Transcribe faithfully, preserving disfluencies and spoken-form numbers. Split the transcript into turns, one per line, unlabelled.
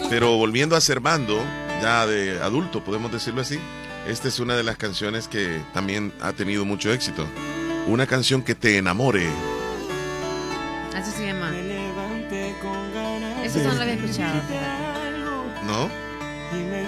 Pero volviendo a Servando, ya de adulto, podemos decirlo así, esta es una de las canciones que también ha tenido mucho éxito. Una canción que te enamore.
Así se llama. Eso no lo había escuchado.
¿No?